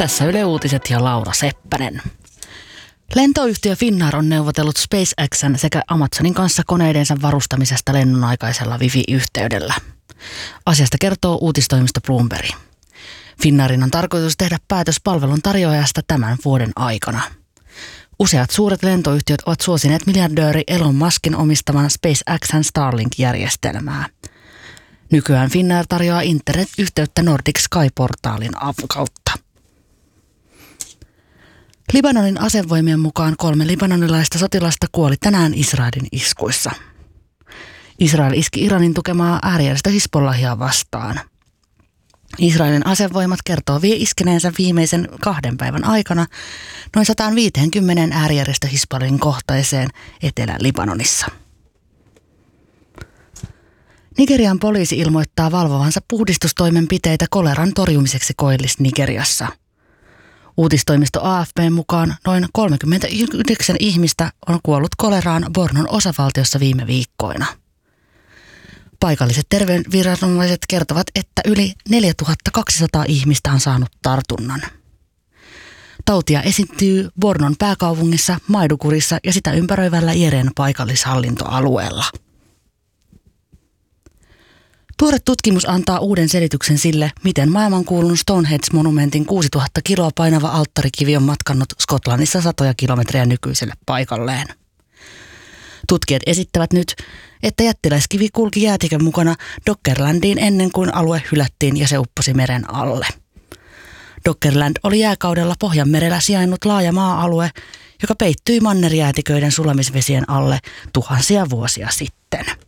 Tässä Yle Uutiset ja Laura Seppänen. Lentoyhtiö Finnair on neuvotellut SpaceXn sekä Amazonin kanssa koneidensa varustamisesta lennon aikaisella Wi-Fi-yhteydellä. Asiasta kertoo uutistoimisto Bloomberg. Finnairin on tarkoitus tehdä päätös palvelun tarjoajasta tämän vuoden aikana. Useat suuret lentoyhtiöt ovat suosineet miljardööri Elon Muskin omistaman SpaceXn Starlink-järjestelmää. Nykyään Finnair tarjoaa internet-yhteyttä Nordic Sky-portaalin kautta. Libanonin asevoimien mukaan 3 libanonilaista sotilasta kuoli tänään Israelin iskuissa. Israel iski Iranin tukemaa äärijärjestö Hizbollahia vastaan. Israelin asevoimat kertoo iskeneensä viimeisen 2 päivän aikana noin 150 äärijärjestö Hizbollahin kohteeseen Etelä-Libanonissa. Nigerian poliisi ilmoittaa valvovansa puhdistustoimenpiteitä koleran torjumiseksi Koillis-Nigeriassa. Uutistoimisto AFP:n mukaan noin 39 ihmistä on kuollut koleraan Bornon osavaltiossa viime viikkoina. Paikalliset terveysviranomaiset kertovat, että yli 4200 ihmistä on saanut tartunnan. Tautia esiintyy Bornon pääkaupungissa, Maidukurissa ja sitä ympäröivällä Jeren paikallishallintoalueella. Tuore tutkimus antaa uuden selityksen sille, miten maailmankuulun Stonehenge-monumentin 6000 kiloa painava alttarikivi on matkannut Skotlannissa 100 kilometriä nykyiselle paikalleen. Tutkijat esittävät nyt, että jättiläiskivi kulki jäätikön mukana Doggerlandiin ennen kuin alue hylättiin ja se upposi meren alle. Doggerland oli jääkaudella Pohjanmerellä sijainnut laaja maa-alue, joka peittyi mannerjäätiköiden sulamisvesien alle tuhansia vuosia sitten.